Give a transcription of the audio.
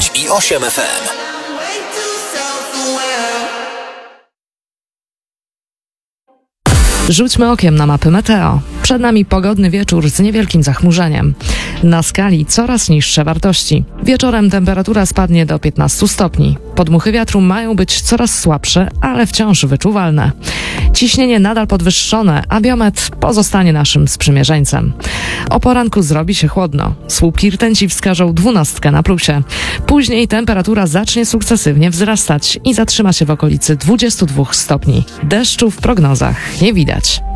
95,8 FM. Rzućmy okiem na mapy meteo. Przed nami pogodny wieczór z niewielkim zachmurzeniem. Na skali coraz niższe wartości. Wieczorem temperatura spadnie do 15 stopni. Podmuchy wiatru mają być coraz słabsze, ale wciąż wyczuwalne. Ciśnienie nadal podwyższone, a biometr pozostanie naszym sprzymierzeńcem. O poranku zrobi się chłodno. Słupki rtęci wskażą 12 na plusie. Później temperatura zacznie sukcesywnie wzrastać i zatrzyma się w okolicy 22 stopni. Deszczu w prognozach nie widać.